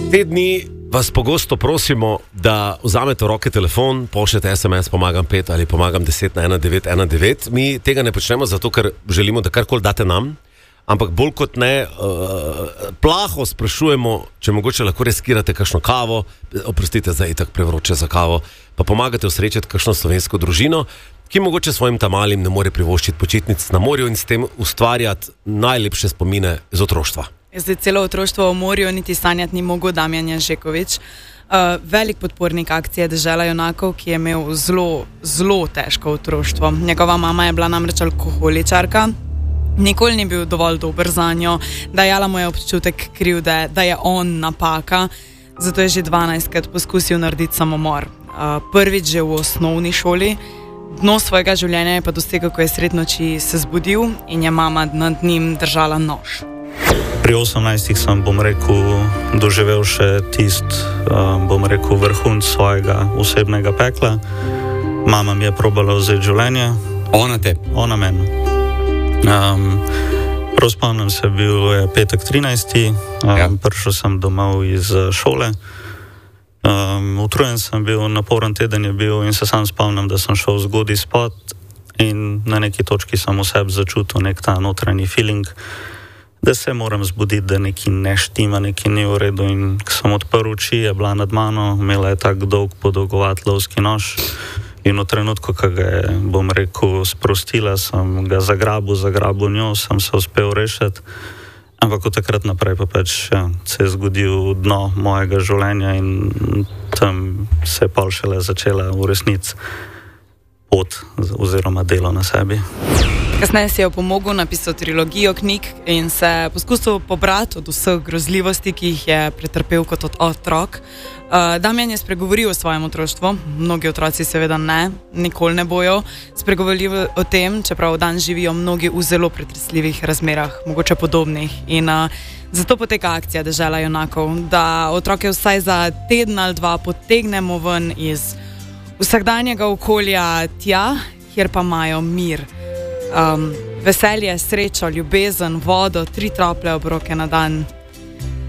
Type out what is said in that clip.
Te dni vas pogosto prosimo, da vzamete v roke telefon, pošljete SMS, pomagam 5 ali pomagam 10 na 1919. Mi tega ne počnemo zato, ker želimo, da karkoli date nam, ampak bolj kot ne, plaho sprašujemo, če mogoče lahko riskirate kakšno kavo, oprostite, zdaj itak prevroče za kavo, pa pomagate osrečiti kakšno slovensko družino, ki mogoče svojim tamalim ne more privoščiti počitnic na morju in s tem ustvarjati najlepše spomine iz otroštva. Zdaj celo otroštvo o morju niti sanjati ni mogel Damjan Ježekovič. Velik podpornik akcije Dežela junakov, ki je imel zelo težko otroštvo. Njegova mama je bila namreč alkoholičarka, nikoli ni bil dovolj dober zanjo, dajala mu je občutek krivde, da je on napaka, zato je že 12krat poskusil narediti samomor. Prvič že v osnovni šoli, dno svojega življenja je pa dosegel, ko je sred noči se zbudil in je mama nad njim držala nož. Pri 18 sem, doživel še vrhunec svojega osebnega pekla. Mama mi je probala vzeti življenje. Ona te? Ona meni. Prav spomnim se, bil je petek 13. Prišel sem domov iz šole. Utrujen sem bil, naporen teden je bil in se sam spomnim, da sem šel zgodaj spat in na neki točki sem v sebi začutil nek ta notranji feeling, da se moram zbuditi, da nekaj ne štima, nekaj ni v redu, in ko sem odprl oči, je bila nad mano, imela je tak dolg podolgovat lovski nož in v trenutku, ko ga je, sprostila, sem ga zagrabil njo, sem se uspel rešiti, ampak od takrat naprej pa se je zgodil dno mojega življenja in tam se je pol šele začela v resnici pot oziroma delo na sebi. Kasneje si je pomogel, napisal trilogijo knjig in se poskusil pobrati od vseh grozljivosti, ki jih je pretrpel kot otrok. Damjan je spregovoril o svojem otroštvu, mnogi otroci seveda ne, nikoli ne bojo spregovorili o tem, čeprav dan živijo mnogi v zelo pretresljivih razmerah, mogoče podobnih. In zato poteka akcija Dežela junakov, da otroke vsaj za teden ali dva potegnemo ven iz vsakdanjega okolja tja, kjer pa imajo mir. Veselje, srečo, ljubezen, vodo, 3 tople obroke na dan.